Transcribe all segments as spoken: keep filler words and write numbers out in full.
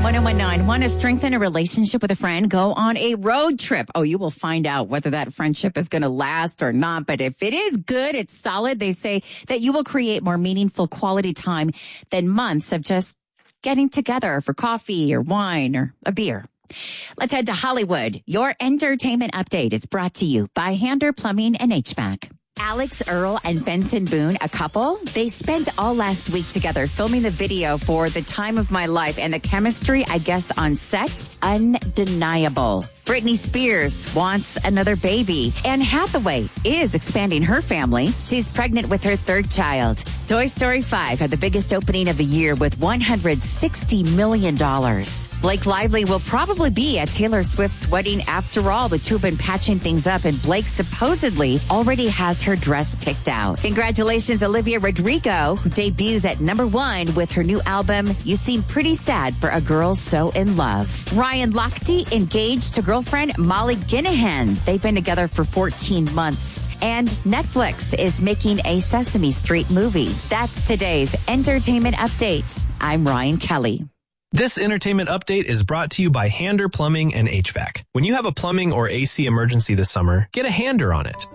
one oh one nine. Want to strengthen a relationship with a friend? Go on a road trip. Oh, you will find out whether that friendship is going to last or not. But if it is good, it's solid. They say that you will create more meaningful quality time than months of just getting together for coffee or wine or a beer. Let's head to Hollywood. Your entertainment update is brought to you by Hander Plumbing and H V A C. Alex Earl and Benson Boone, a couple, they spent all last week together filming the video for The Time of My Life, and the chemistry, I guess, on set, undeniable. Britney Spears wants another baby. Anne Hathaway is expanding her family. She's pregnant with her third child. Toy Story five had the biggest opening of the year with one hundred sixty million dollars. Blake Lively will probably be at Taylor Swift's wedding after all. The two have been patching things up, and Blake supposedly already has her dress picked out. Congratulations, Olivia Rodrigo, who debuts at number one with her new album, You Seem Pretty Sad for a Girl So in Love. Ryan Lochte engaged to girlfriend Molly Ginahan. They've been together for fourteen months. And Netflix is making a Sesame Street movie. That's today's Entertainment Update. I'm Ryan Kelly. This entertainment update is brought to you by Hander Plumbing and H V A C. When you have a plumbing or A C emergency this summer, get a Hander on it.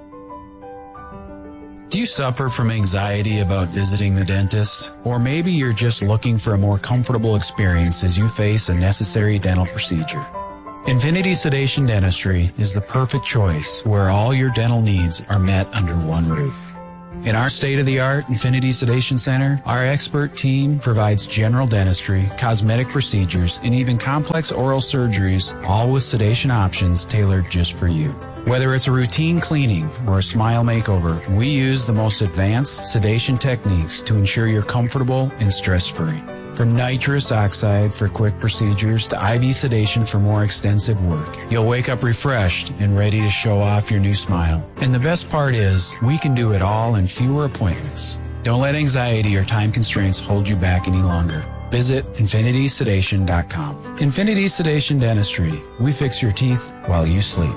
Do you suffer from anxiety about visiting the dentist? Or maybe you're just looking for a more comfortable experience as you face a necessary dental procedure. Infinity Sedation Dentistry is the perfect choice where all your dental needs are met under one roof. In our state-of-the-art Infinity Sedation Center, our expert team provides general dentistry, cosmetic procedures, and even complex oral surgeries, all with sedation options tailored just for you. Whether it's a routine cleaning or a smile makeover, we use the most advanced sedation techniques to ensure you're comfortable and stress-free. From nitrous oxide for quick procedures to I V sedation for more extensive work, you'll wake up refreshed and ready to show off your new smile. And the best part is, we can do it all in fewer appointments. Don't let anxiety or time constraints hold you back any longer. Visit infinity sedation dot com. Infinity Sedation Dentistry. We fix your teeth while you sleep.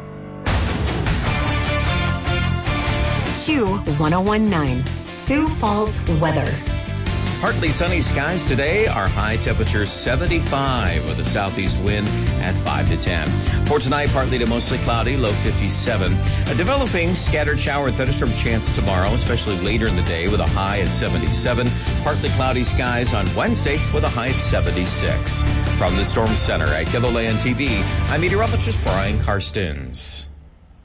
Q one oh one nine, Sioux Falls weather. Partly sunny skies today. Our high temperature seventy-five with a southeast wind at five to ten. For tonight, partly to mostly cloudy, low fifty-seven. A developing scattered shower and thunderstorm chance tomorrow, especially later in the day with a high at seventy-seven. Partly cloudy skies on Wednesday with a high at seventy-six. From the Storm Center at KELOLAND T V, I'm meteorologist Brian Karstens.